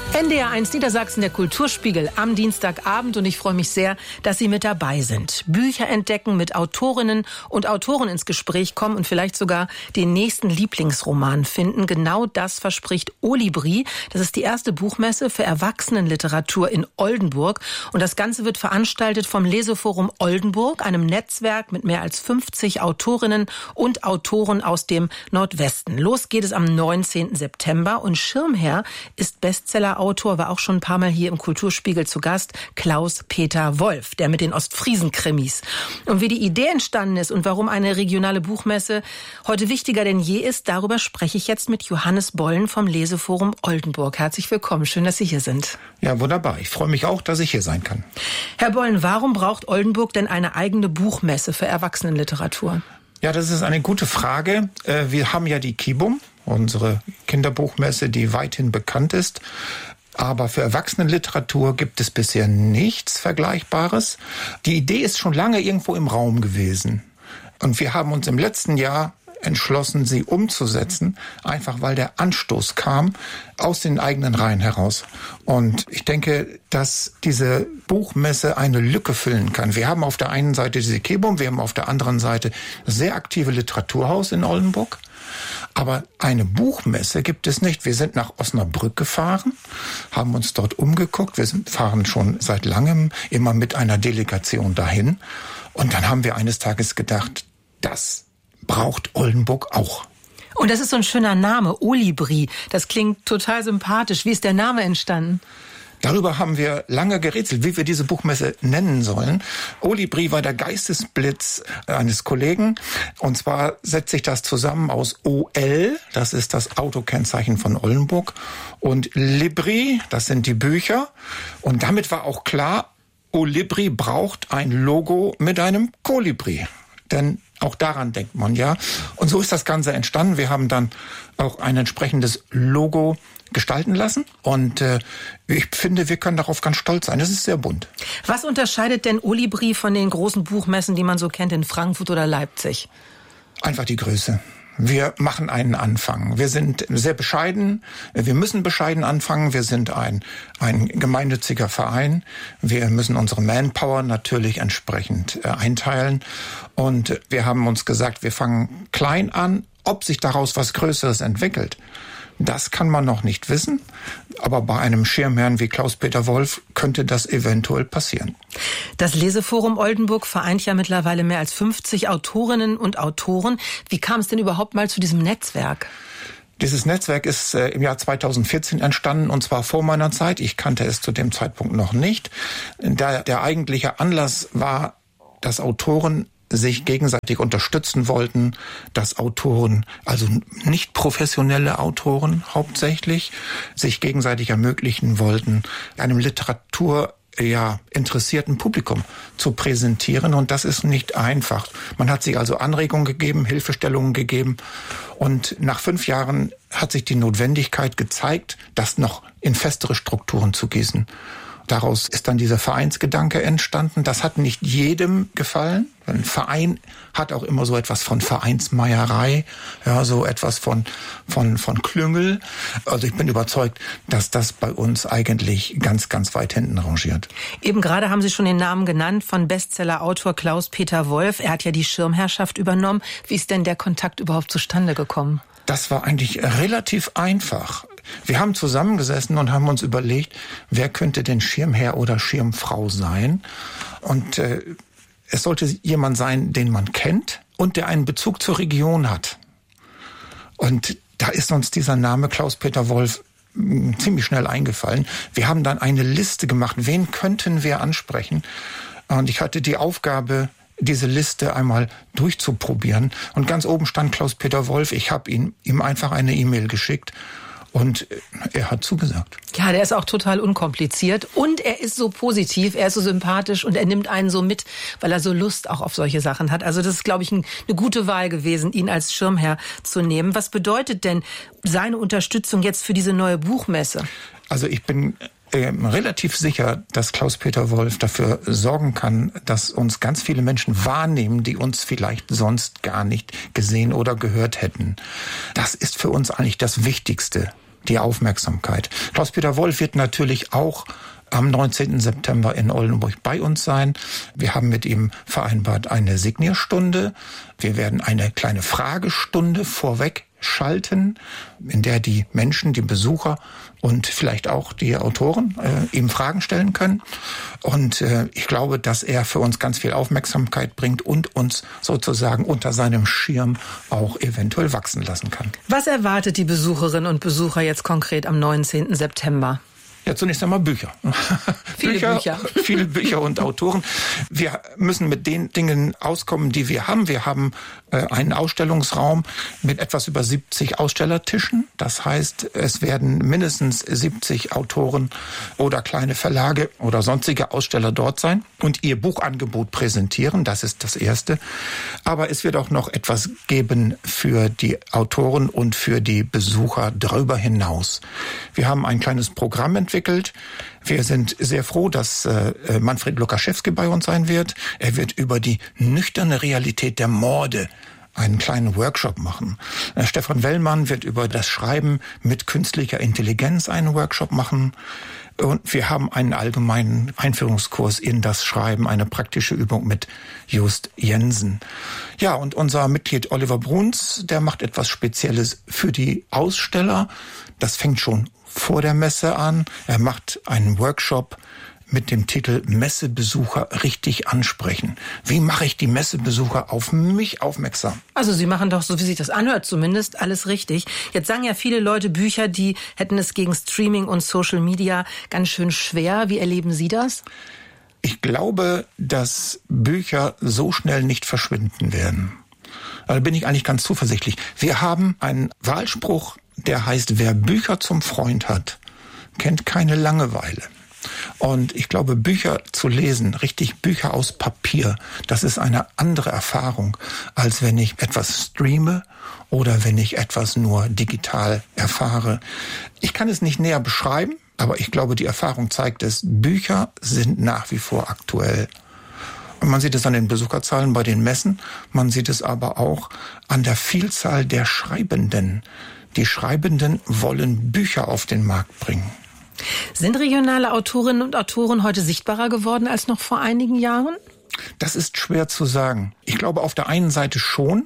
NDR1 Niedersachsen, der Kulturspiegel am Dienstagabend, und ich freue mich sehr, dass Sie mit dabei sind. Bücher entdecken, mit Autorinnen und Autoren ins Gespräch kommen und vielleicht sogar den nächsten Lieblingsroman finden. Genau das verspricht Olibri. Das ist die erste Buchmesse für Erwachsenenliteratur in Oldenburg. Und das Ganze wird veranstaltet vom Leseforum Oldenburg, einem Netzwerk mit mehr als 50 Autorinnen und Autoren aus dem Nordwesten. Los geht es am 19. September und Schirmherr ist Bestsellerautor, war auch schon ein paar Mal hier im Kulturspiegel zu Gast, Klaus-Peter Wolf, der mit den Ostfriesen-Krimis. Und wie die Idee entstanden ist und warum eine regionale Buchmesse heute wichtiger denn je ist, darüber spreche ich jetzt mit Johannes Bollen vom Leseforum Oldenburg. Herzlich willkommen, schön, dass Sie hier sind. Ja, wunderbar. Ich freue mich auch, dass ich hier sein kann. Herr Bollen, warum braucht Oldenburg denn eine eigene Buchmesse für Erwachsenenliteratur? Ja, das ist eine gute Frage. Wir haben ja die KIBUM, unsere Kinderbuchmesse, die weithin bekannt ist. Aber für Erwachsenenliteratur gibt es bisher nichts Vergleichbares. Die Idee ist schon lange irgendwo im Raum gewesen. Und wir haben uns im letzten Jahr entschlossen, sie umzusetzen, einfach weil der Anstoß kam aus den eigenen Reihen heraus. Und ich denke, dass diese Buchmesse eine Lücke füllen kann. Wir haben auf der einen Seite diese KIBUM, wir haben auf der anderen Seite das sehr aktive Literaturhaus in Oldenburg. Aber eine Buchmesse gibt es nicht. Wir sind nach Osnabrück gefahren, haben uns dort umgeguckt. Wir fahren schon seit langem immer mit einer Delegation dahin. Und dann haben wir eines Tages gedacht, das braucht Oldenburg auch. Und das ist so ein schöner Name, Olibri. Das klingt total sympathisch. Wie ist der Name entstanden? Darüber haben wir lange gerätselt, wie wir diese Buchmesse nennen sollen. Olibri war der Geistesblitz eines Kollegen. Und zwar setzt sich das zusammen aus OL, das ist das Autokennzeichen von Oldenburg, und Libri, das sind die Bücher. Und damit war auch klar, Olibri braucht ein Logo mit einem Kolibri. Denn auch daran denkt man ja. Und so ist das Ganze entstanden. Wir haben dann auch ein entsprechendes Logo gestalten lassen. Und ich finde, wir können darauf ganz stolz sein. Es ist sehr bunt. Was unterscheidet denn Olibri von den großen Buchmessen, die man so kennt in Frankfurt oder Leipzig? Einfach die Größe. Wir machen einen Anfang. Wir sind sehr bescheiden. Wir müssen bescheiden anfangen. Wir sind ein gemeinnütziger Verein. Wir müssen unsere Manpower natürlich entsprechend einteilen. Und wir haben uns gesagt, wir fangen klein an. Ob sich daraus was Größeres entwickelt, das kann man noch nicht wissen. Aber bei einem Schirmherrn wie Klaus-Peter Wolf könnte das eventuell passieren. Das Leseforum Oldenburg vereint ja mittlerweile mehr als 50 Autorinnen und Autoren. Wie kam es denn überhaupt mal zu diesem Netzwerk? Dieses Netzwerk ist im Jahr 2014 entstanden, und zwar vor meiner Zeit. Ich kannte es zu dem Zeitpunkt noch nicht. Der eigentliche Anlass war, dass Autoren sich gegenseitig unterstützen wollten, dass Autoren, also nicht professionelle Autoren hauptsächlich, sich gegenseitig ermöglichen wollten, einem interessierten Publikum zu präsentieren. Und das ist nicht einfach. Man hat sich also Anregungen gegeben, Hilfestellungen gegeben. Und nach 5 Jahren hat sich die Notwendigkeit gezeigt, das noch in festere Strukturen zu gießen. Daraus ist dann dieser Vereinsgedanke entstanden. Das hat nicht jedem gefallen. Ein Verein hat auch immer so etwas von Vereinsmeierei, ja, so etwas von Klüngel. Also ich bin überzeugt, dass das bei uns eigentlich ganz, ganz weit hinten rangiert. Eben gerade haben Sie schon den Namen genannt von Bestsellerautor Klaus-Peter Wolf. Er hat ja die Schirmherrschaft übernommen. Wie ist denn der Kontakt überhaupt zustande gekommen? Das war eigentlich relativ einfach. Wir haben zusammengesessen und haben uns überlegt, wer könnte denn Schirmherr oder Schirmfrau sein? Und es sollte jemand sein, den man kennt und der einen Bezug zur Region hat. Und da ist uns dieser Name Klaus-Peter Wolf ziemlich schnell eingefallen. Wir haben dann eine Liste gemacht, wen könnten wir ansprechen? Und ich hatte die Aufgabe, diese Liste einmal durchzuprobieren. Und ganz oben stand Klaus-Peter Wolf. Ich habe ihm einfach eine E-Mail geschickt. Und er hat zugesagt. Ja, der ist auch total unkompliziert und er ist so positiv, er ist so sympathisch und er nimmt einen so mit, weil er so Lust auch auf solche Sachen hat. Also das ist, glaube ich, eine gute Wahl gewesen, ihn als Schirmherr zu nehmen. Was bedeutet denn seine Unterstützung jetzt für diese neue Buchmesse? Also ich bin relativ sicher, dass Klaus-Peter Wolf dafür sorgen kann, dass uns ganz viele Menschen wahrnehmen, die uns vielleicht sonst gar nicht gesehen oder gehört hätten. Das ist für uns eigentlich das Wichtigste. die Aufmerksamkeit. Klaus-Peter Wolf wird natürlich auch am 19. September in Oldenburg bei uns sein. Wir haben mit ihm vereinbart eine Signierstunde. Wir werden eine kleine Fragestunde vorweg schalten, in der die Menschen, die Besucher und vielleicht auch die Autoren ihm Fragen stellen können. Und ich glaube, dass er für uns ganz viel Aufmerksamkeit bringt und uns sozusagen unter seinem Schirm auch eventuell wachsen lassen kann. Was erwartet die Besucherinnen und Besucher jetzt konkret am 19. September? Ja, zunächst einmal Bücher. Viele Bücher und Autoren. Wir müssen mit den Dingen auskommen, die wir haben. Wir haben einen Ausstellungsraum mit etwas über 70 Ausstellertischen. Das heißt, es werden mindestens 70 Autoren oder kleine Verlage oder sonstige Aussteller dort sein und ihr Buchangebot präsentieren. Das ist das Erste. Aber es wird auch noch etwas geben für die Autoren und für die Besucher darüber hinaus. Wir haben ein kleines Programm entwickelt. Wir sind sehr froh, dass Manfred Lukaschewski bei uns sein wird. Er wird über die nüchterne Realität der Morde einen kleinen Workshop machen. Stefan Wellmann wird über das Schreiben mit künstlicher Intelligenz einen Workshop machen. Und wir haben einen allgemeinen Einführungskurs in das Schreiben, eine praktische Übung mit Just Jensen. Ja, und unser Mitglied Oliver Bruns, der macht etwas Spezielles für die Aussteller. Das fängt schon vor der Messe an. Er macht einen Workshop mit dem Titel Messebesucher richtig ansprechen. Wie mache ich die Messebesucher auf mich aufmerksam? Also Sie machen doch, so wie sich das anhört zumindest, alles richtig. Jetzt sagen ja viele Leute, Bücher, die hätten es gegen Streaming und Social Media ganz schön schwer. Wie erleben Sie das? Ich glaube, dass Bücher so schnell nicht verschwinden werden. Da bin ich eigentlich ganz zuversichtlich. Wir haben einen Wahlspruch, der heißt, wer Bücher zum Freund hat, kennt keine Langeweile. Und ich glaube, Bücher zu lesen, richtig Bücher aus Papier, das ist eine andere Erfahrung, als wenn ich etwas streame oder wenn ich etwas nur digital erfahre. Ich kann es nicht näher beschreiben, aber ich glaube, die Erfahrung zeigt es, Bücher sind nach wie vor aktuell. Und man sieht es an den Besucherzahlen bei den Messen, man sieht es aber auch an der Vielzahl der Schreibenden. Die Schreibenden wollen Bücher auf den Markt bringen. Sind regionale Autorinnen und Autoren heute sichtbarer geworden als noch vor einigen Jahren? Das ist schwer zu sagen. Ich glaube auf der einen Seite schon,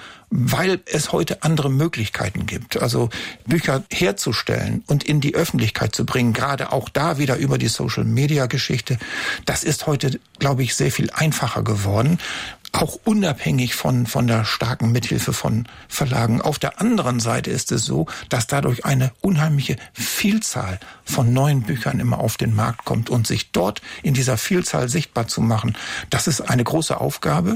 weil es heute andere Möglichkeiten gibt. Also Bücher herzustellen und in die Öffentlichkeit zu bringen, gerade auch da wieder über die Social-Media-Geschichte, das ist heute, glaube ich, sehr viel einfacher geworden. Auch unabhängig von der starken Mithilfe von Verlagen. Auf der anderen Seite ist es so, dass dadurch eine unheimliche Vielzahl von neuen Büchern immer auf den Markt kommt und sich dort in dieser Vielzahl sichtbar zu machen, das ist eine große Aufgabe.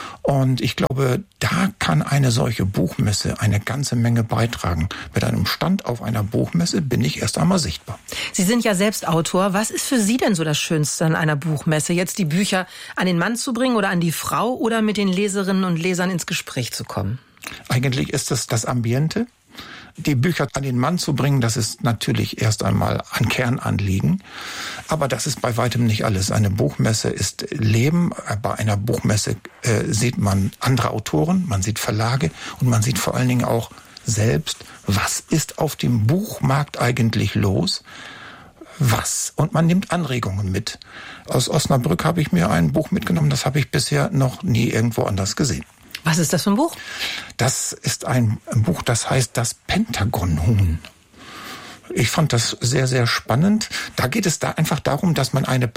Und ich glaube, da kann eine solche Buchmesse eine ganze Menge beitragen. Mit einem Stand auf einer Buchmesse bin ich erst einmal sichtbar. Sie sind ja selbst Autor. Was ist für Sie denn so das Schönste an einer Buchmesse? Jetzt die Bücher an den Mann zu bringen oder an die Frau oder mit den Leserinnen und Lesern ins Gespräch zu kommen? Eigentlich ist es das Ambiente. Die Bücher an den Mann zu bringen, das ist natürlich erst einmal ein Kernanliegen. Aber das ist bei weitem nicht alles. Eine Buchmesse ist Leben. Bei einer Buchmesse sieht man andere Autoren, man sieht Verlage und man sieht vor allen Dingen auch selbst, was ist auf dem Buchmarkt eigentlich los? Was? Und man nimmt Anregungen mit. Aus Osnabrück habe ich mir ein Buch mitgenommen, das habe ich bisher noch nie irgendwo anders gesehen. Was ist das für ein Buch? Das ist ein Buch, das heißt Das Pentagonhuhn. Ich fand das sehr, sehr spannend. Da geht es da einfach darum, dass man eine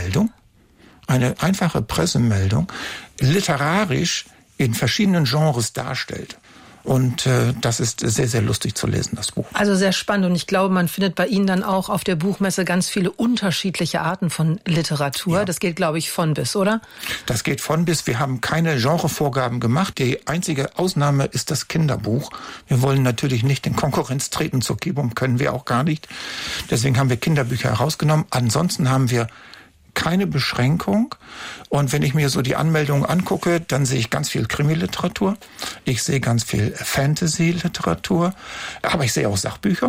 einfache Pressemeldung, literarisch in verschiedenen Genres darstellt. Und das ist sehr, sehr lustig zu lesen, das Buch. Also sehr spannend. Und ich glaube, man findet bei Ihnen dann auch auf der Buchmesse ganz viele unterschiedliche Arten von Literatur. Ja. Das geht, glaube ich, von bis, oder? Das geht von bis. Wir haben keine Genrevorgaben gemacht. Die einzige Ausnahme ist das Kinderbuch. Wir wollen natürlich nicht in Konkurrenz treten zur Kibum, können wir auch gar nicht. Deswegen haben wir Kinderbücher herausgenommen. Ansonsten haben wir keine Beschränkung. Und wenn ich mir so die Anmeldungen angucke, dann sehe ich ganz viel Krimi-Literatur. Ich sehe ganz viel Fantasy-Literatur. Aber ich sehe auch Sachbücher.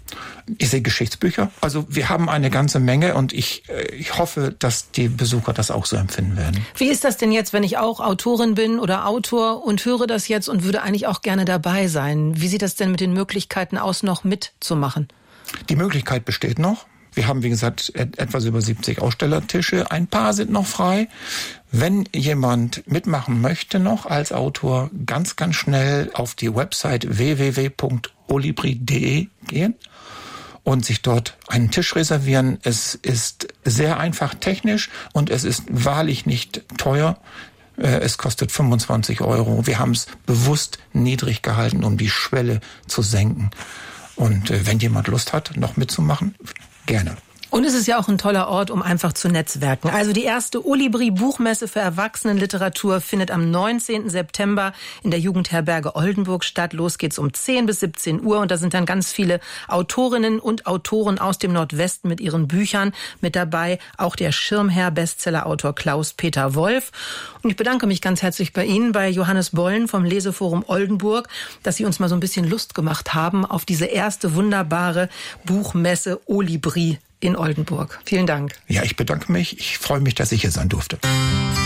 Ich sehe Geschichtsbücher. Also wir haben eine ganze Menge und ich hoffe, dass die Besucher das auch so empfinden werden. Wie ist das denn jetzt, wenn ich auch Autorin bin oder Autor und höre das jetzt und würde eigentlich auch gerne dabei sein? Wie sieht das denn mit den Möglichkeiten aus, noch mitzumachen? Die Möglichkeit besteht noch. Wir haben, wie gesagt, etwas über 70 Ausstellertische. Ein paar sind noch frei. Wenn jemand mitmachen möchte noch als Autor, ganz, ganz schnell auf die Website www.olibri.de gehen und sich dort einen Tisch reservieren. Es ist sehr einfach technisch und es ist wahrlich nicht teuer. Es kostet 25 €. Wir haben es bewusst niedrig gehalten, um die Schwelle zu senken. Und wenn jemand Lust hat, noch mitzumachen, gerne. Und es ist ja auch ein toller Ort, um einfach zu netzwerken. Also die erste Olibri-Buchmesse für Erwachsenenliteratur findet am 19. September in der Jugendherberge Oldenburg statt. Los geht's um 10 bis 17 Uhr und da sind dann ganz viele Autorinnen und Autoren aus dem Nordwesten mit ihren Büchern mit dabei. Auch der Schirmherr-Bestsellerautor Klaus-Peter Wolf. Und ich bedanke mich ganz herzlich bei Ihnen, bei Johannes Bollen vom Leseforum Oldenburg, dass Sie uns mal so ein bisschen Lust gemacht haben auf diese erste wunderbare Buchmesse Olibri in Oldenburg. Vielen Dank. Ja, ich bedanke mich. Ich freue mich, dass ich hier sein durfte.